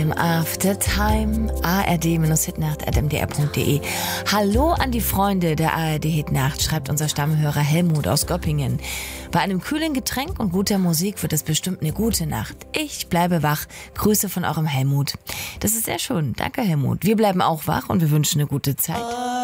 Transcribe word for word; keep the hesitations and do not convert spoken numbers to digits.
M After Time, A R D-Hitnacht at m d r punkt d e. Hallo an die Freunde der A R D-Hitnacht, schreibt unser Stammhörer Helmut aus Göppingen. Bei einem kühlen Getränk und guter Musik wird es bestimmt eine gute Nacht. Ich bleibe wach. Grüße von eurem Helmut. Das ist sehr schön. Danke, Helmut. Wir bleiben auch wach und wir wünschen eine gute Zeit.